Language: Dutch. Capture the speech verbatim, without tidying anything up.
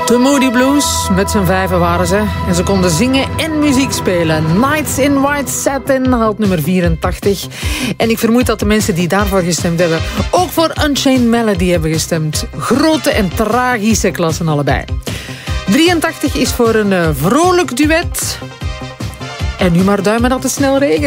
De Moody Blues, met z'n vijven waren ze. En ze konden zingen en muziek spelen. Nights in White Satin haalt nummer vierentachtig. En ik vermoed dat de mensen die daarvoor gestemd hebben ook voor Unchained Melody hebben gestemd. Grote en tragische klassen allebei. drieëntachtig is voor een uh, vrolijk duet. En nu maar duimen dat het snel regent.